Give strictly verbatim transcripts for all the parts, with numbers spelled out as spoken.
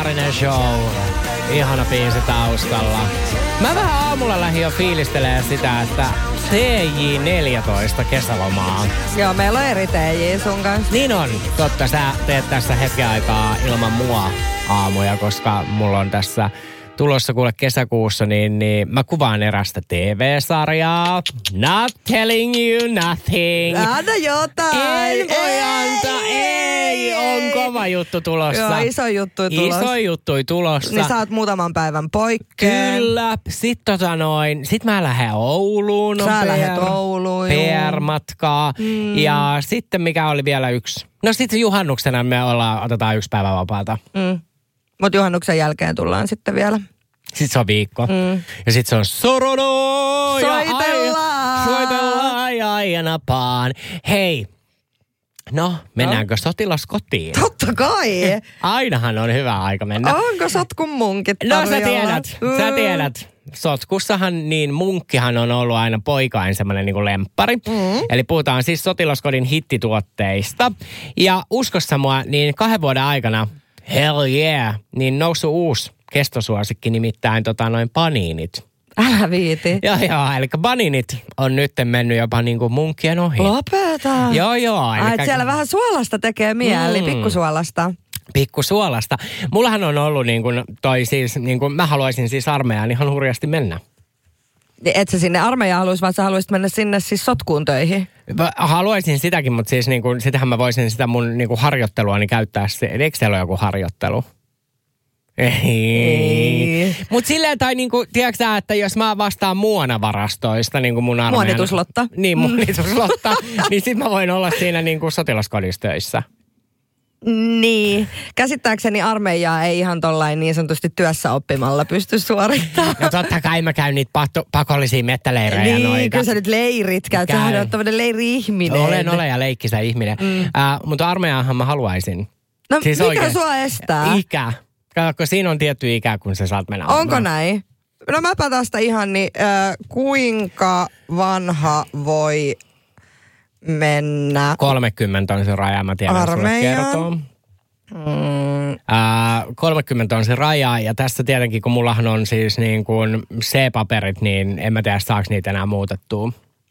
Saarinen Show. Ihana biisi taustalla. Mä vähän aamulla lähdin jo fiilistelemään sitä, että T J neljätoista kesälomaa. Joo, meillä on eri T J sun kanssa. Niin on. Totta, sä teet tässä hetken aikaa ilman mua aamuja, koska mulla on tässä tulossa kuule kesäkuussa, niin, niin mä kuvaan erästä T V-sarjaa. Not telling you nothing. Anna jotain. En voi antaa, ei, on kova juttu tulossa. Joo, iso juttu tulossa. Iso juttu tulossa. Niin sä oot muutaman päivän poikkeen. Kyllä. Sitten tota noin, sit mä lähden Ouluun. Sä P R, lähdet Ouluun. P R-matkaa. Mm. Ja sitten mikä oli vielä yksi. No sitten juhannuksena me ollaan, otetaan yksi päivä vapaata. Mm. Mutta juhannuksen jälkeen tullaan sitten vielä. Sitten se on viikko. Mm. Ja sitten se on Sorono. Soitellaan. Soitellaan ja aina paan. Hei. No, mennäänkö no. sotilaskotiin? Totta kai. Ainahan on hyvä aika mennä. Onko sotkun munkit tarjolla? No sä tiedät. Mm. Sä tiedät. Sotkussahan niin munkkihan on ollut aina poikain semmoinen niin kuin lemppari. Mm. Eli puhutaan siis sotilaskodin hittituotteista. Ja uskossa mua, niin kahden vuoden aikana hell yeah, niin noussut uusi kestosuosikki, nimittäin tota noin paniinit. Älä viiti. Joo, joo, eli paniinit on nyt mennyt jopa niinku munkkien ohi. Lopeta. Joo, joo. Ai, että siellä vähän suolasta tekee mieli, mm. pikkusuolasta. Pikkusuolasta. Mullahan on ollut niin kuin toi siis, niin kuin mä haluaisin siis armeijaan ihan hurjasti mennä. Et sä sinne armeijaan haluaisi, vaan sä haluaisit mennä sinne siis sotkuun töihin? Haluaisin sitäkin, mutta siis niin kuin, sitähän mä voisin sitä mun niin kuin harjoitteluani käyttää. Eikö siellä ole joku harjoittelu? Ei. Ei. Mutta silleen, tai niinku, tiedätkö sä, että jos mä vastaan muonavarastoista, niin kuin mun armeijan... Muonituslotta. Niin, muonituslotta. niin sit mä voin olla siinä niinku sotilaskodissa töissä. Niin. Käsittääkseni armeijaa ei ihan tollain niin sanotusti työssä oppimalla pysty suorittamaan. No totta kai mä käyn niitä pato, pakollisia mettäleirejä niin, noita. Niin, kyllä sä nyt leirit käyt. Käy. Sähän on tämmöinen leiri-ihminen. Olen, olen ja leikkisä ihminen. Mm. Uh, mutta armeijaahan mä haluaisin. No siis mikä oikein, sua estää? Ikä. Kun siinä on tietty ikä, kun sä saat mennä. Onko näin? No mäpä tästä ihan niin, äh, kuinka vanha voi mennä? kolmekymmentä on se raja, mä tiedän sulle kertoo. Mm. Äh, kolmekymmentä on se raja, ja tässä tietenkin, kun mullahan on siis niin kuin C-paperit, niin en mä tiedä, saako niitä enää muutettua.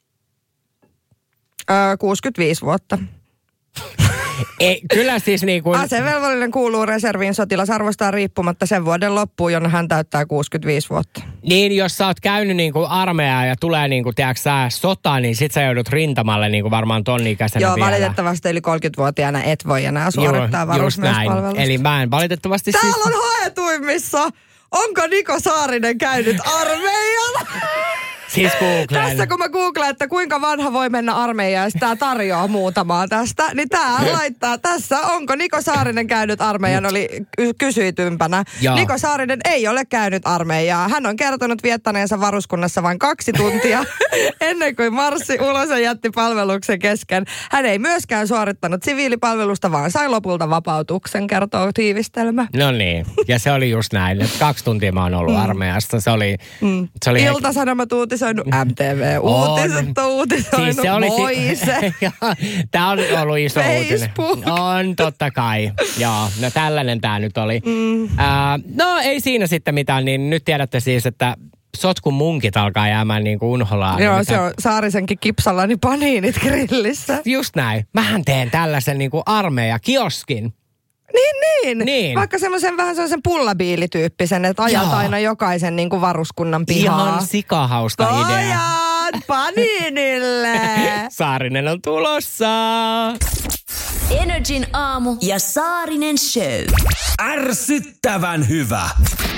Äh, kuusikymmentäviisi vuotta. Ei, kyllä siis niin kuin... Asevelvollinen kuuluu reserviin sotilasarvostaan riippumatta sen vuoden loppuun, jonne hän täyttää kuusikymmentäviisi vuotta. Niin, jos sä oot käynyt niin kuin armeijaa ja tulee niin kuin, tiedätkö sä, sota, niin sit sä joudut rintamalle niin kuin varmaan ton ikäisenä Joo, vielä. valitettavasti yli kolmekymmentävuotiaana et voi enää suorittaa varusmiespalvelusta. Eli mä en valitettavasti Täällä siis... on haetuimmissa. Onko Niko Saarinen käynyt armeijalla? Siis googleen. Tässä kun mä googlaan, että kuinka vanha voi mennä armeijaan, ja tää tarjoaa muutamaa tästä, niin tää laittaa tässä, onko Niko Saarinen käynyt armeijan, oli kysytympänä. Joo. Niko Saarinen ei ole käynyt armeijaa. Hän on kertonut viettaneensa varuskunnassa vain kaksi tuntia ennen kuin marssi ulos ja jätti palveluksen kesken. Hän ei myöskään suorittanut siviilipalvelusta, vaan sai lopulta vapautuksen, kertoo tiivistelmä. No niin, ja se oli just näin, että kaksi tuntia mä oon ollut mm. armeijassa. Se oli... Mm. Se oli Ilta-Sanomat uutisoinut, M T V-uutiset on uutisoinut, siis se oli Moise. Tämä on ollut iso Facebook. uutinen. On, totta kai. Joo, no tällainen tämä nyt oli. Mm. Uh, no ei siinä sitten mitään, niin nyt tiedätte siis, että sotkun munkit alkaa jäämään niin kuin unholaan. Joo, niin se on Saarisenkin kipsalla, niin paniinit grillissä. Just näin. Mähän teen tällaisen niin kuin armeija-kioskin. Niin, niin, niin. Vaikka semmoisen vähän semmoisen pullabiilityyppisen, että ajat Joo. aina jokaisen niin kuin varuskunnan pihaa. Ihan sikahauska idea. Pojat, paniinille! Saarinen on tulossa! Energin aamu ja Saarinen show. Ärsyttävän hyvä!